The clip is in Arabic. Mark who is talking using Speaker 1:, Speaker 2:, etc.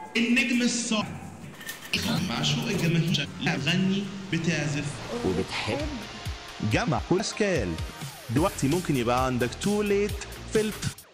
Speaker 1: النجم الصالح معشوق الجماهير، غني بتعزف
Speaker 2: وبتحب جمع كل الاشكال. دلوقتي ممكن يبقى عندك توليت فلتر